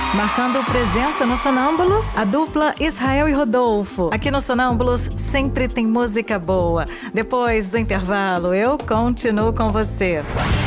Marcando presença no Sonâmbulos, a dupla Israel e Rodolfo. Aqui no Sonâmbulos sempre tem música boa. Depois do intervalo, eu continuo com você.